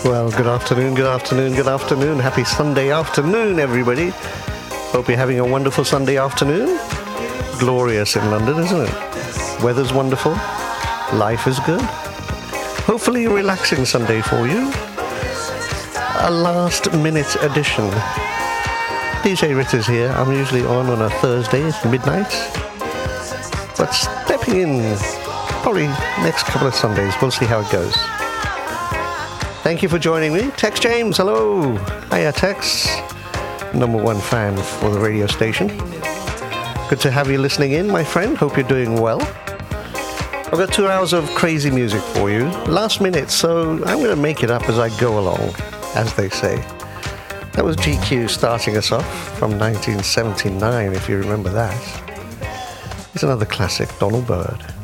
Well, good afternoon, good afternoon, good afternoon. Happy Sunday afternoon, everybody. Hope you're having a wonderful Sunday afternoon. Glorious in London, isn't it? Weather's wonderful. Life is good. Hopefully a relaxing Sunday for you. A last-minute edition. DJ Ritz is here. I'm usually on a Thursday at midnight. But stepping in probably next couple of Sundays. We'll see how it goes. Thank you for joining me. Tex James, hello. Hiya, Tex. Number one fan for the radio station. Good to have you listening in, my friend. Hope you're doing well. I've got 2 hours of crazy music for you. Last minute, so I'm going to make it up as I go along, as they say. That was GQ starting us off from 1979, if you remember that. It's another classic, Donald Byrd.